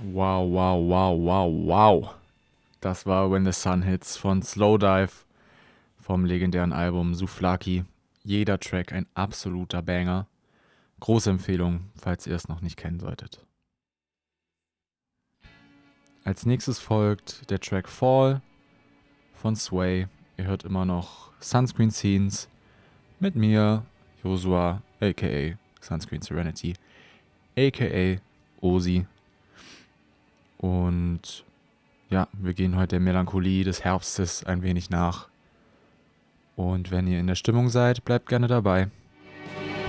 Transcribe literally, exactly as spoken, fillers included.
Wow, wow, wow, wow, wow. Das war When the Sun Hits von Slowdive vom legendären Album Souvlaki. Jeder Track ein absoluter Banger. Große Empfehlung, falls ihr es noch nicht kennen solltet. Als nächstes folgt der Track Fall von Sway. Ihr hört immer noch Sunscreen Scenes mit mir, Josua, aka Sunscreen Serenity, aka Osi. Und ja, wir gehen heute der Melancholie des Herbstes ein wenig nach. Und wenn ihr in der Stimmung seid, bleibt gerne dabei.